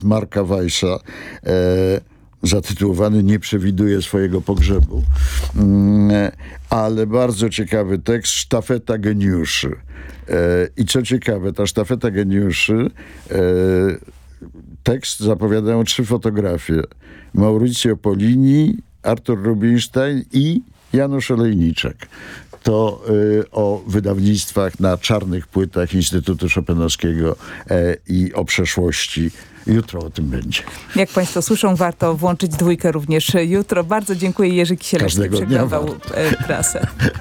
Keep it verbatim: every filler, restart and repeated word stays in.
Marka Weissa, e, zatytułowany Nie przewiduje swojego pogrzebu, mm, ale bardzo ciekawy tekst Sztafeta geniuszy. E, I co ciekawe, ta sztafeta geniuszy, e, tekst zapowiadają trzy fotografie. Mauricio Polini, Artur Rubinstein i Janusz Olejniczak. To y, o wydawnictwach na czarnych płytach Instytutu Chopinowskiego e, i o przeszłości. Jutro o tym będzie. Jak państwo słyszą, warto włączyć dwójkę również jutro. Bardzo dziękuję. Jerzy Kisielewski Każdego dnia przekazał warto. e, prasę.